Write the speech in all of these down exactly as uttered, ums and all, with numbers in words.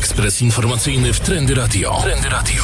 Ekspres informacyjny w Trendy Radio. Trendy Radio.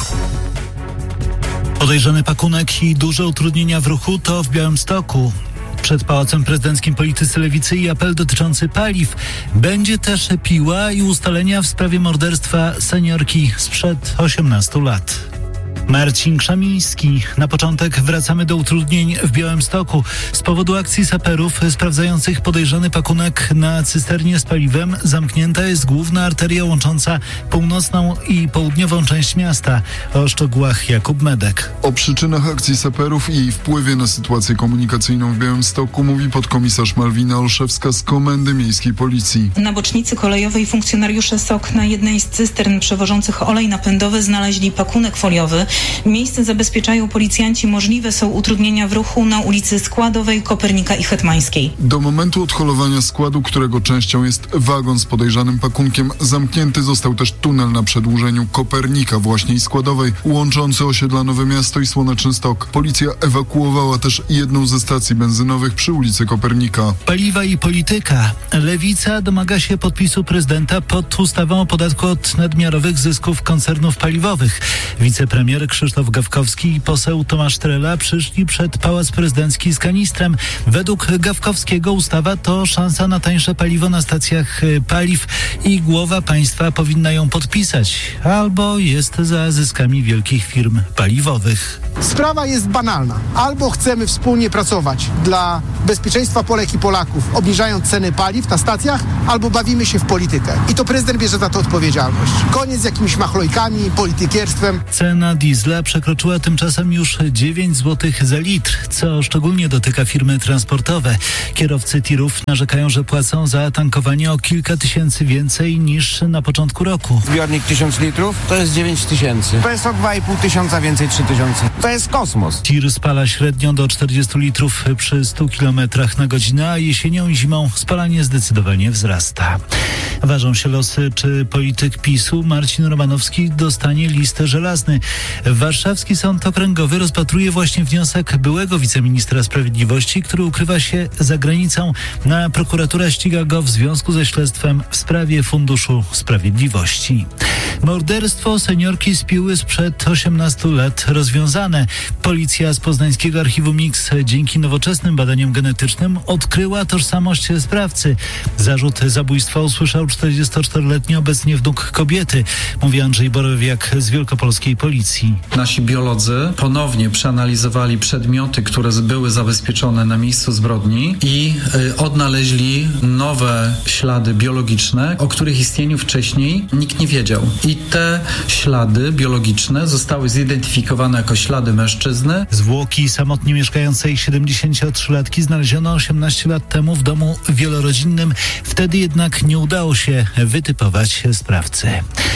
Podejrzany pakunek i duże utrudnienia w ruchu to w Białymstoku. Przed Pałacem Prezydenckim politycy lewicy i apel dotyczący paliw. Będzie też piła i ustalenia w sprawie morderstwa seniorki sprzed osiemnastu lat. Marcin Krzemiński. Na początek wracamy do utrudnień w Białymstoku. Z powodu akcji saperów sprawdzających podejrzany pakunek na cysternie z paliwem zamknięta jest główna arteria łącząca północną i południową część miasta. O szczegółach Jakub Medek. O przyczynach akcji saperów i jej wpływie na sytuację komunikacyjną w Białymstoku mówi podkomisarz Malwina Olszewska z Komendy Miejskiej Policji. Na bocznicy kolejowej funkcjonariusze S O K na jednej z cystern przewożących olej napędowy znaleźli pakunek foliowy. Miejsce zabezpieczają policjanci. Możliwe są utrudnienia w ruchu na ulicy Składowej, Kopernika i Hetmańskiej. Do momentu odholowania składu, którego częścią jest wagon z podejrzanym pakunkiem, zamknięty został też tunel na przedłużeniu Kopernika właśnie i Składowej, łączący osiedla Nowe Miasto i Słoneczny Stok. Policja ewakuowała też jedną ze stacji benzynowych przy ulicy Kopernika. Paliwa i polityka. Lewica domaga się podpisu prezydenta pod ustawą o podatku od nadmiarowych zysków koncernów paliwowych. Wicepremier Krzysztof Gawkowski i poseł Tomasz Trela przyszli przed Pałac Prezydencki z kanistrem. Według Gawkowskiego ustawa to szansa na tańsze paliwo na stacjach paliw i głowa państwa powinna ją podpisać. Albo jest za zyskami wielkich firm paliwowych. Sprawa jest banalna. Albo chcemy wspólnie pracować dla bezpieczeństwa Polek i Polaków, obniżając ceny paliw na stacjach, albo bawimy się w politykę. I to prezydent bierze za to odpowiedzialność. Koniec z jakimiś machlojkami, politykierstwem. Cena diesla przekroczyła tymczasem już dziewięć złotych za litr, co szczególnie dotyka firmy transportowe. Kierowcy tirów narzekają, że płacą za tankowanie o kilka tysięcy więcej niż na początku roku. Zbiornik tysiąc litrów to jest dziewięć tysięcy. To jest o dwa i pół tysiąca więcej, trzy tysiące. To jest kosmos. Tir spala średnio do czterdziestu litrów przy stu kilometrach na godzinę, a jesienią i zimą spalanie zdecydowanie wzrasta. Ważą się losy, czy polityk PiSu Marcin Romanowski dostanie list żelazny. Warszawski Sąd Okręgowy rozpatruje właśnie wniosek byłego wiceministra sprawiedliwości, który ukrywa się za granicą. Na prokuratura ściga go w związku ze śledztwem w sprawie Funduszu Sprawiedliwości. Morderstwo seniorki z Piły sprzed osiemnastu lat rozwiązane. Policja z poznańskiego archiwum X dzięki nowoczesnym badaniom genetycznym odkryła tożsamość sprawcy. Zarzut zabójstwa usłyszał czterdziestoczteroletni obecnie wnuk kobiety, mówi Andrzej Borowiak z wielkopolskiej policji. Nasi biolodzy ponownie przeanalizowali przedmioty, które były zabezpieczone na miejscu zbrodni i y, odnaleźli nowe ślady biologiczne, o których istnieniu wcześniej nikt nie wiedział. I te ślady biologiczne zostały zidentyfikowane jako ślady mężczyzny. Zwłoki samotnie mieszkającej siedemdziesięciotrzylatki znaleziono osiemnaście lat temu w domu wielorodzinnym. Wtedy jednak nie udało się wytypować sprawcy.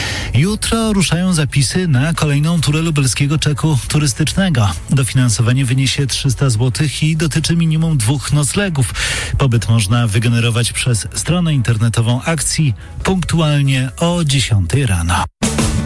Jutro ruszają zapisy na kolejną turę lubelskiego czeku turystycznego. Dofinansowanie wyniesie trzysta złotych i dotyczy minimum dwóch noclegów. Pobyt można wygenerować przez stronę internetową akcji punktualnie o dziesiątej rano.